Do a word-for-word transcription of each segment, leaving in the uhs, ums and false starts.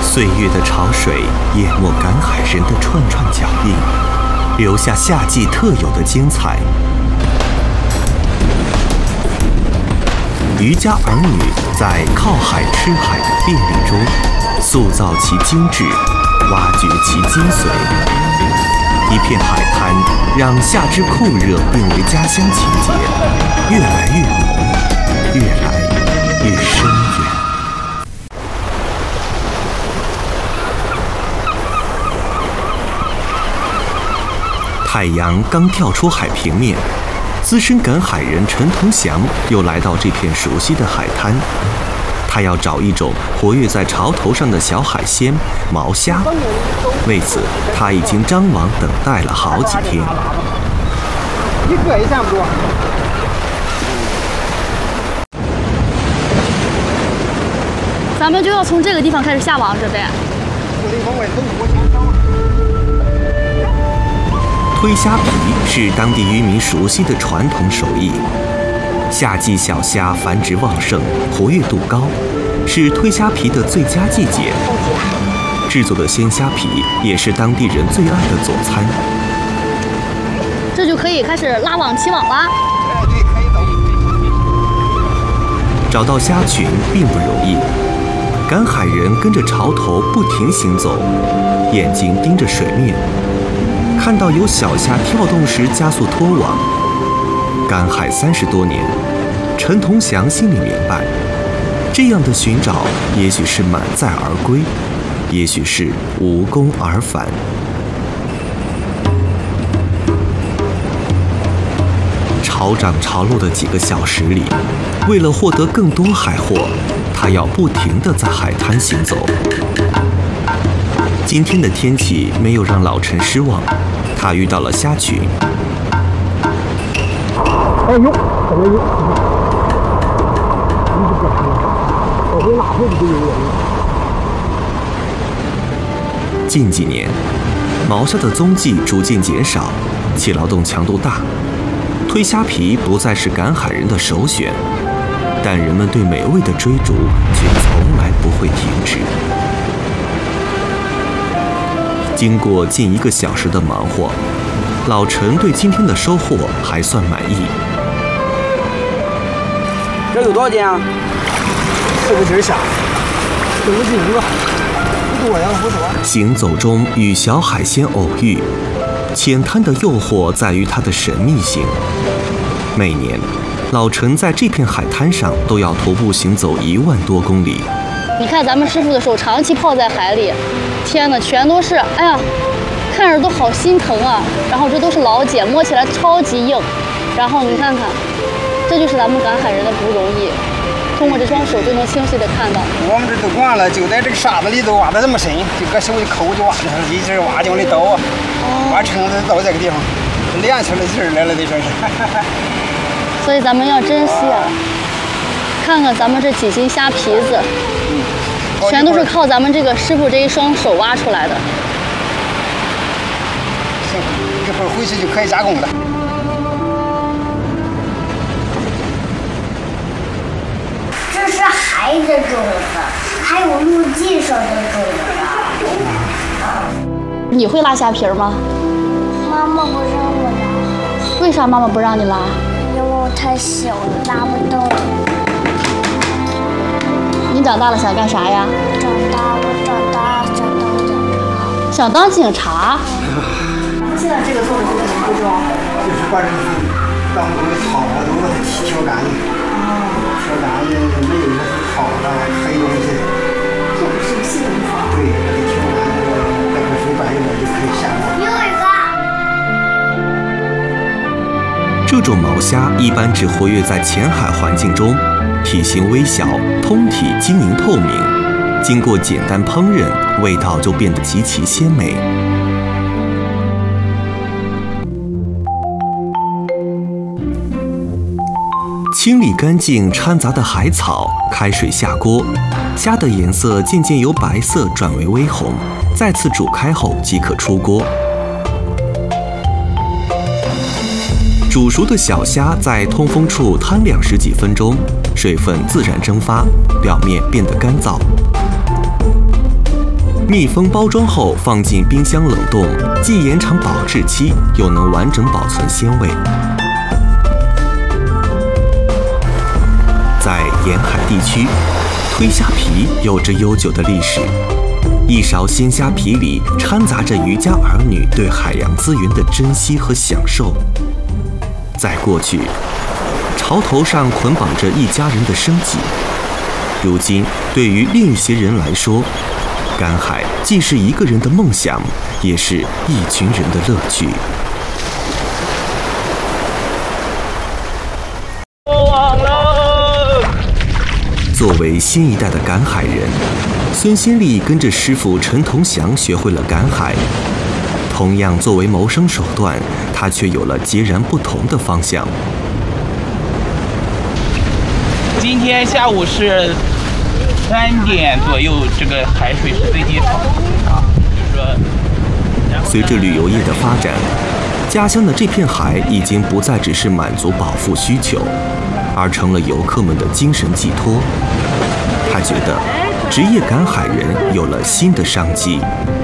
岁月的潮水淹没赶海人的串串脚印，留下夏季特有的精彩。渔家儿女在靠海吃海的便利中，塑造其精致，挖掘其精髓。一片海滩，让夏之酷热变为家乡情节，越来越浓，越来越深远。太阳刚跳出海平面，资深赶海人陈同祥又来到这片熟悉的海滩。他要找一种活跃在潮头上的小海鲜毛虾，为此他已经张网等待了好几天。 一个也占不住。 咱们就要从这个地方开始下网，这呗。 推虾皮是当地渔民熟悉的传统手艺。夏季小虾繁殖旺盛，活跃度高，是推虾皮的最佳季节。制作的鲜虾皮也是当地人最爱的佐餐。 这就可以开始拉网起网啦。 找到虾群并不容易，赶海人跟着潮头不停行走，眼睛盯着水面，看到有小虾跳动时加速拖网。赶海三十多年，陈同祥心里明白，这样的寻找也许是满载而归，也许是无功而返。潮涨潮落的几个小时里，为了获得更多海货，他要不停地在海滩行走。今天的天气没有让老陈失望，他遇到了虾群。 哎呦，怎么有？你不敢了，我会哪会不有人？ 近几年，毛虾的踪迹逐渐减少，其劳动强度大，推虾皮不再是赶海人的首选，但人们对美味的追逐却从来不会停止。经过近一个小时的忙活，老陈对今天的收获还算满意。 这有多少斤啊？四五斤虾，四五斤一个，不多呀，不多。 行走中与小海鲜偶遇，浅滩的诱惑在于它的神秘性。每年，老陈在这片海滩上都要徒步行走一万多公里。 你看咱们师傅的手长期泡在海里，天哪，全都是，哎呀，看着都好心疼啊。然后这都是老茧，摸起来超级硬。然后你看看，这就是咱们赶海人的不容易，通过这双手就能清晰地看到。 我们这都惯了，就在这个沙子里头挖得这么深，就搁手一抠就挖上，一直挖进里倒啊，挖撑子到这个地方，练出来劲儿来了，这算是。 所以咱们要珍惜啊！看看咱们这几斤虾皮子，全都是靠咱们这个师傅这一双手挖出来的。 行，一会儿回去就可以加工了。 这是海的种子，还有陆地上的种子。 你会拉虾皮吗？ 妈妈不让我拉。 为啥妈妈不让你拉？ 因为我太小了，拉不动。 你长大了想干啥呀？ 长大，我长大想当警察。 想当警察？ 现在这个做的是什么步骤？ 就是把这个当中的草啊都把它挑干净。挑干净，没有那些草啊黑东西。 这不是细工活。 对，把它挑干净，待会水拌一会儿就可以下锅。 又一个。 这种毛虾一般只活跃在浅海环境中，体型微小，通体晶莹透明，经过简单烹饪，味道就变得极其鲜美。清理干净掺杂的海草，开水下锅，虾的颜色渐渐由白色转为微红，再次煮开后即可出锅。煮熟的小虾在通风处摊晾十几分钟，水分自然蒸发，表面变得干燥。 密封包装后放进冰箱冷冻，既延长保质期，又能完整保存鲜味。在沿海地区，推虾皮有着悠久的历史。一勺鲜虾皮里掺杂着渔家儿女对海洋资源的珍惜和享受。在过去，潮头上捆绑着一家人的生计。如今，对于另一些人来说，赶海既是一个人的梦想，也是一群人的乐趣。 过网了！ 作为新一代的赶海人，孙新丽跟着师傅陈同祥学会了赶海。同样作为谋生手段，他却有了截然不同的方向。 今天下午是三点左右，这个海水是最低潮啊，就是说， 随着旅游业的发展，家乡的这片海已经不再只是满足饱腹需求，而成了游客们的精神寄托。他觉得，职业赶海人有了新的商机。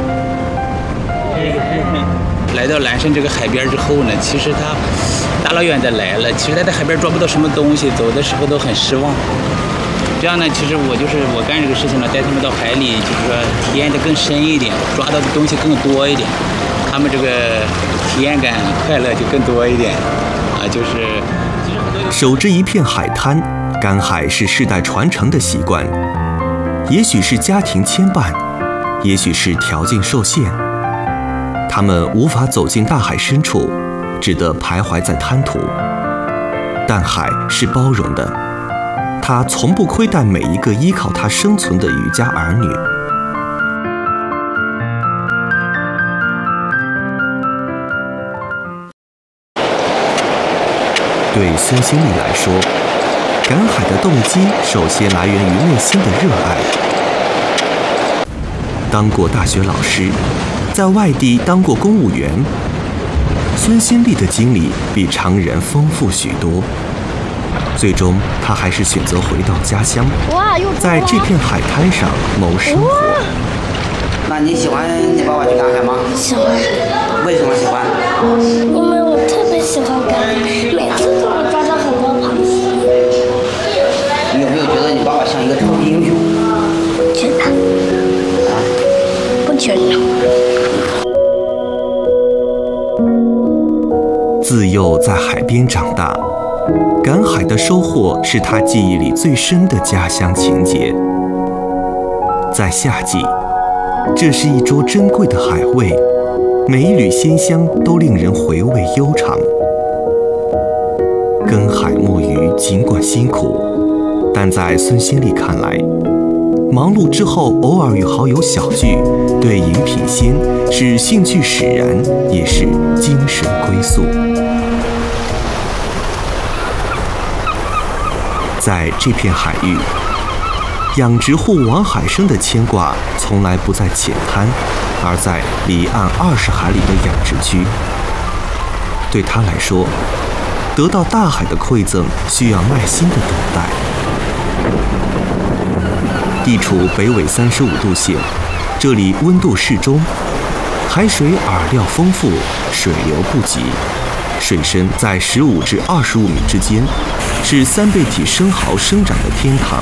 来到蓝山这个海边之后呢，其实他大老远的来了，其实他在海边抓不到什么东西，走的时候都很失望。这样呢，其实我就是我干这个事情呢，带他们到海里，就是说体验的更深一点，抓到的东西更多一点，他们这个体验感、快乐就更多一点啊，就是守着一片海滩，赶海是世代传承的习惯，也许是家庭牵绊，也许是条件受限。他们无法走进大海深处，只得徘徊在滩涂。但海是包容的，它从不亏待每一个依靠它生存的渔家儿女。对孙新丽来说，赶海的动机首先来源于内心的热爱。当过大学老师，在外地当过公务员，孙新丽的经历比常人丰富许多。最终，他还是选择回到家乡，在这片海滩上谋生活。 那你喜欢你爸爸去赶海吗？ 喜欢。 为什么喜欢？ 因为我特别喜欢赶海，每次都能抓到很多螃蟹。 你有没有觉得你爸爸像一个超级英雄？ 觉得。啊？不觉得。 自幼在海边长大，赶海的收获是他记忆里最深的家乡情节。在夏季，这是一桌珍贵的海味，每一缕鲜香都令人回味悠长。耕海摸鱼尽管辛苦，但在孙新丽看来，忙碌之后偶尔与好友小聚，对饮品鲜是兴趣使然，也是精神归宿。在这片海域，养殖户王海生的牵挂从来不在浅滩，而在离岸二十海里的养殖区。对他来说，得到大海的馈赠需要耐心的等待。地处北纬三十五度线，这里温度适中，海水饵料丰富，水流不急，水深在十五至二十五米之间，是三倍体生蚝生长的天堂。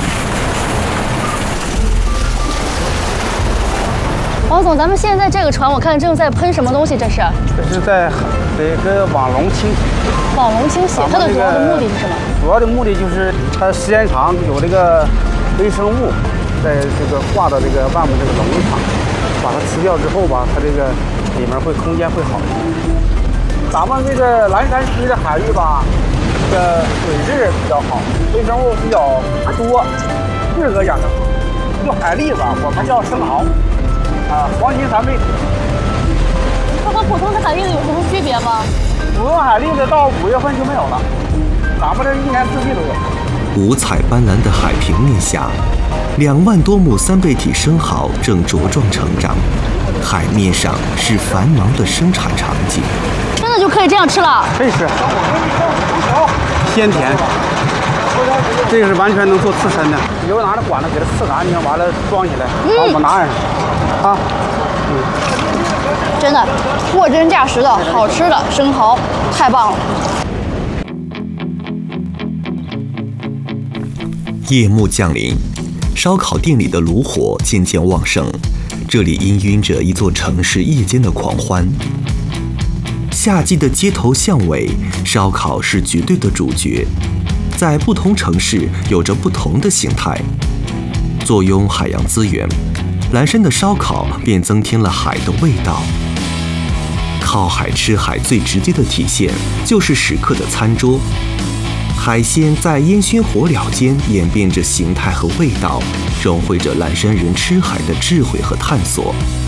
王总，咱们现在这个船，我看正在喷什么东西？这是？ 这是在这个网笼清洗。 网笼清洗，它的主要的目的是什么？ 主要的目的就是它时间长，有这个微生物在这个挂到这个外面这个笼子上，把它吃掉之后吧，它这个里面会空间会好一点。咱们这个蓝山区的海域吧，这个水质比较好，微生物比较多，适合养殖。就海蛎子，我们叫生蚝。啊，黄金三倍体。 它和普通的海蛎子有什么区别吗？ 普通海蛎子到五月份就没有了，咱们这一年四季都有。 五彩斑斓的海平面下，两万多亩三倍体生蚝正茁壮成长，海面上是繁忙的生产场景。 真的就可以这样吃了？ 可以吃，鲜甜。这个是完全能做刺身的，你就拿着管子给它刺干净，完了装起来，把我们拿上。 啊， 真的货真价实的好吃的生蚝，太棒了。 夜幕降临，烧烤店里的炉火渐渐旺盛，这里氤氲着一座城市夜间的狂欢。夏季的街头巷尾，烧烤是绝对的主角，在不同城市有着不同的形态。坐拥海洋资源，蓝山的烧烤便增添了海的味道。靠海吃海最直接的体现就是食客的餐桌，海鲜在烟熏火燎间演变着形态和味道，融汇着蓝山人吃海的智慧和探索。